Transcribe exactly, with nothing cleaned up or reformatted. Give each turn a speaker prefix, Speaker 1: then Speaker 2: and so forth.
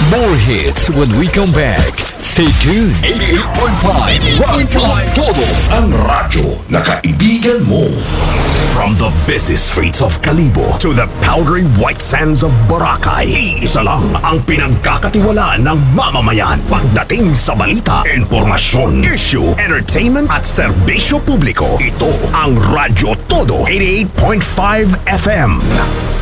Speaker 1: More hits when we come back. Stay tuned. eighty-eight point five Rock Todo.
Speaker 2: Ang radyo na kaibigan mo. From the busy streets of Kalibo to the powdery white sands of Boracay, iisa lang ang pinagkakatiwalaan ng mamamayan pagdating sa balita, informasyon, issue, entertainment at serbisyo publiko. Ito ang Radyo Todo eighty-eight point five F M.